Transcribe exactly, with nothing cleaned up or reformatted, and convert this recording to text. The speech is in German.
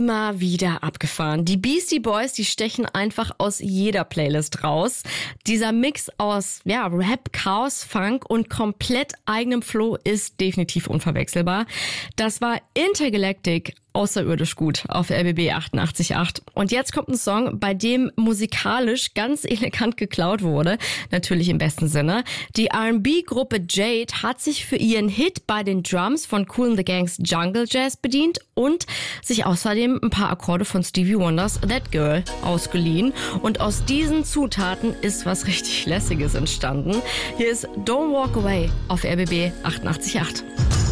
immer wieder abgefahren. Die Beastie Boys, die stechen einfach aus jeder Playlist raus. Dieser Mix aus ja, Rap, Chaos, Funk und komplett eigenem Flow ist definitiv unverwechselbar. Das war Intergalactic, außerirdisch gut auf R B B achtundachtzig Komma acht. Und jetzt kommt ein Song, bei dem musikalisch ganz elegant geklaut wurde. Natürlich im besten Sinne. Die R and B-Gruppe Jade hat sich für ihren Hit bei den Drums von Kool and the Gang's Jungle Jazz bedient und sich außerdem ein paar Akkorde von Stevie Wonders That Girl ausgeliehen. Und aus diesen Zutaten ist was richtig Lässiges entstanden. Hier ist Don't Walk Away auf R B B achtundachtzig Komma acht.